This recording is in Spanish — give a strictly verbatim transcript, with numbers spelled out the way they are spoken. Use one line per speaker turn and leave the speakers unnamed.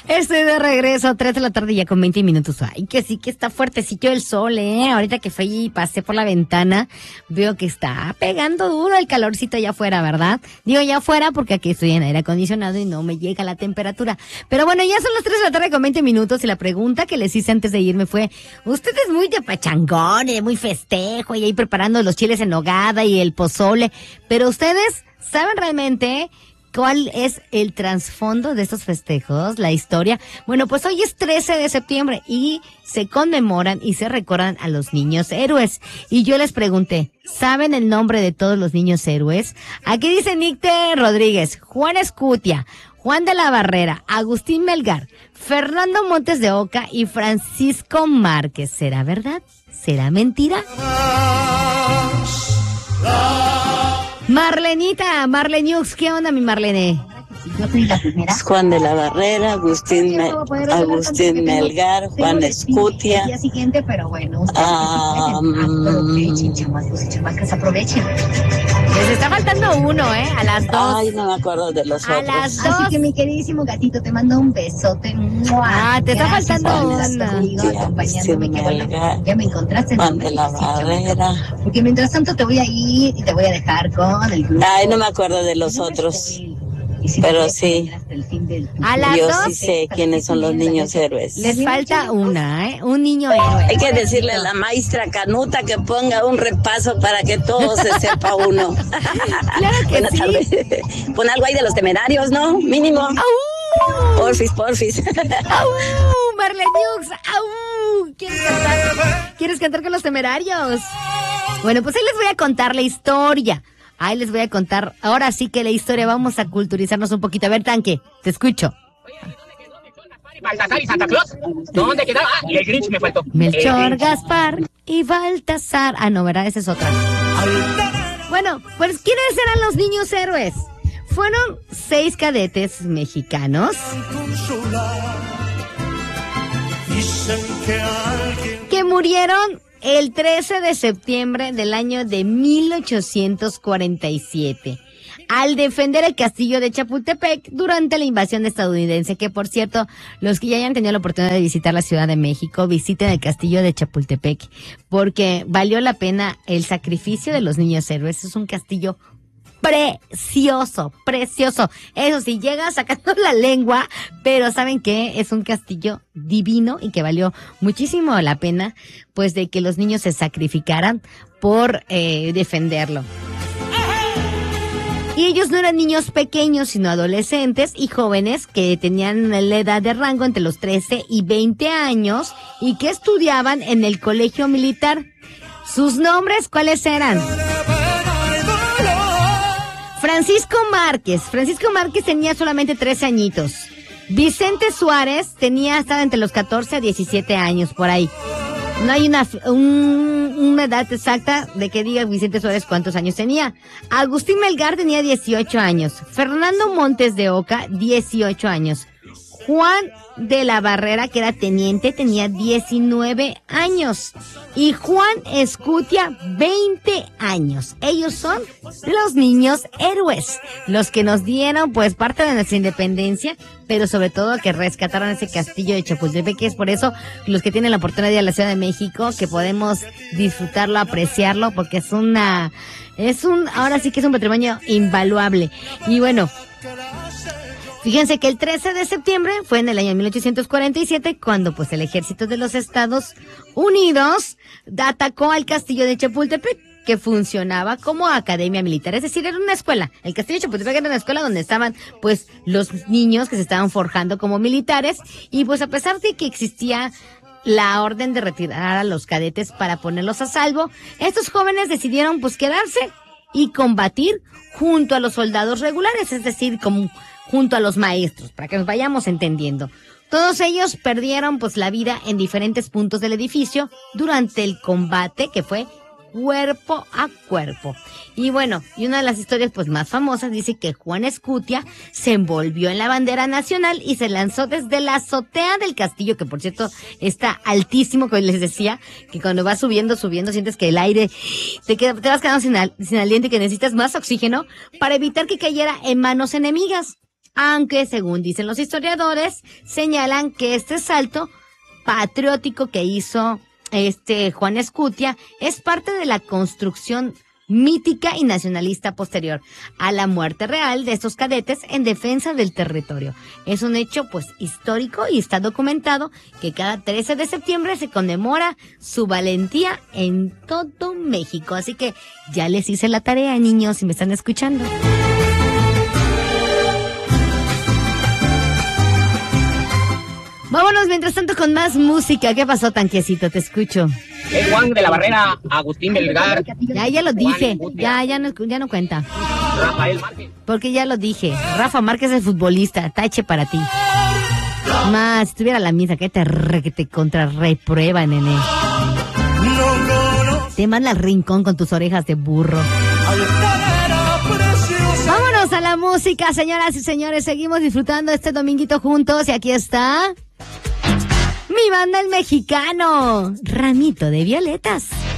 Estoy de regreso, tres de la tarde ya con veinte minutos. Ay, que sí que está fuertecito el sol, ¿eh? Ahorita que fui y pasé por la ventana, veo que está pegando duro el calorcito allá afuera, ¿verdad? Digo ya afuera porque aquí estoy en aire acondicionado y no me llega la temperatura. Pero bueno, ya son las tres de la tarde con veinte minutos y la pregunta que les hice antes de irme fue, usted es muy de pachangón y de muy festejo y ahí preparando los chiles en nogada y el pozole, pero ustedes saben realmente ¿cuál es el trasfondo de estos festejos? La historia. Bueno, pues hoy es trece de septiembre y se conmemoran y se recuerdan a los niños héroes. Y yo les pregunté, ¿saben el nombre de todos los niños héroes? Aquí dice Nicte Rodríguez, Juan Escutia, Juan de la Barrera, Agustín Melgar, Fernando Montes de Oca y Francisco Márquez. ¿Será verdad? ¿Será mentira? Marlenita, Marleniux, ¿qué onda mi Marlene?
Yo fui la primera. Juan de la Barrera, Agustín, Me, Agustín Melgar, Juan Escutia. El día siguiente, pero bueno. Um, aprovechen, chamacos y chamacas, aprovechen.
Les está faltando uno, ¿eh? A las dos.
Ay, no me acuerdo de los
a
otros.
A las dos.
Así que mi queridísimo gatito, te mando un besote.
Ah, te está
Gracias
faltando
una.
Conmigo,
acompañándome, que bueno, ya me encontraste. Juan de la Barrera. Porque mientras tanto te voy a ir y te voy a dejar con el grupo. Ay, no me acuerdo de los otros. Si pero sí,
a las
yo
dos,
sí sé quiénes son los niños héroes.
Les falta una, ¿eh? Un niño héroe.
Hay que decirle a la maestra Canuta que ponga un repaso para que todo se sepa uno.
Claro que
Buenas
sí.
tardes. Pon algo ahí de los temerarios, ¿no? Mínimo.
¡Au!
Porfis, porfis.
¡Au! Marleniux, ¡au! ¿Quieres cantar? ¿Quieres cantar con los temerarios? Bueno, pues ahí les voy a contar la historia. Ahí les voy a contar, ahora sí que la historia, vamos a culturizarnos un poquito. A ver, Tanque, te escucho.
Baltasar y Santa Claus, ¿dónde quedaba? Ah, y el Grinch me faltó.
Melchor, Gaspar y Baltasar. Ah, no, ¿verdad? Esa es otra. Bueno, pues ¿quiénes eran los niños héroes? Fueron seis cadetes mexicanos que murieron el trece de septiembre del año de mil ochocientos cuarenta y siete, al defender el castillo de Chapultepec durante la invasión estadounidense, que por cierto, los que ya hayan tenido la oportunidad de visitar la Ciudad de México, visiten el castillo de Chapultepec, porque valió la pena el sacrificio de los niños héroes. Es un castillo precioso, precioso. Eso sí, llega sacando la lengua, pero ¿saben qué? Es un castillo divino y que valió muchísimo la pena, pues, de que los niños se sacrificaran por eh, defenderlo. Y ellos no eran niños pequeños, sino adolescentes y jóvenes que tenían la edad de rango entre los trece y veinte años y que estudiaban en el colegio militar. ¿Sus nombres cuáles eran? Francisco Márquez. Francisco Márquez tenía solamente trece añitos. Vicente Suárez tenía hasta entre los catorce a diecisiete años, por ahí. No hay una, un, una edad exacta de que diga Vicente Suárez cuántos años tenía. Agustín Melgar tenía dieciocho años. Fernando Montes de Oca, dieciocho años. Juan de la Barrera, que era teniente, tenía diecinueve años. Y Juan Escutia, veinte años. Ellos son los niños héroes, los que nos dieron pues parte de nuestra independencia, pero sobre todo que rescataron ese castillo de Chapultepec, que es por eso los que tienen la oportunidad de ir a la Ciudad de México, que podemos disfrutarlo, apreciarlo, porque es una, es un, ahora sí que es un patrimonio invaluable. Y bueno, fíjense que el trece de septiembre fue en el año mil ochocientos cuarenta y siete cuando pues el ejército de los Estados Unidos atacó al castillo de Chapultepec, que funcionaba como academia militar, es decir, era una escuela. El castillo de Chapultepec era una escuela donde estaban pues los niños que se estaban forjando como militares y pues a pesar de que existía la orden de retirar a los cadetes para ponerlos a salvo, estos jóvenes decidieron pues quedarse y combatir junto a los soldados regulares, es decir, como junto a los maestros, para que nos vayamos entendiendo. Todos ellos perdieron pues la vida en diferentes puntos del edificio durante el combate que fue cuerpo a cuerpo. Y bueno, y una de las historias pues más famosas dice que Juan Escutia se envolvió en la bandera nacional y se lanzó desde la azotea del castillo, que por cierto está altísimo, como les decía, que cuando vas subiendo, subiendo, sientes que el aire te, queda, te vas quedando sin, al, sin aliento y que necesitas más oxígeno para evitar que cayera en manos enemigas. aunque según dicen los historiadores, señalan que este salto patriótico que hizo este Juan Escutia es parte de la construcción mítica y nacionalista posterior a la muerte real de estos cadetes en defensa del territorio. Es un hecho pues histórico y está documentado que cada trece de septiembre se conmemora su valentía en todo México. Así que ya les hice la tarea, niños, si me están escuchando. Vámonos mientras tanto con más música. ¿Qué pasó, Tanquecito? Te escucho.
Es Juan de la Barrera, Agustín Melgar.
Ya, ya lo dije. Ya, ya no, ya no cuenta.
Rafael Márquez.
Porque ya lo dije. Rafa Márquez es futbolista. Tache para ti. Más, si tuviera la misa, que te, re, que te contrarreprueba, nene. Te manda al rincón con tus orejas de burro. Vámonos a la música, señoras y señores. Seguimos disfrutando este dominguito juntos. Y aquí está mi banda El Mexicano, Ramito de Violetas.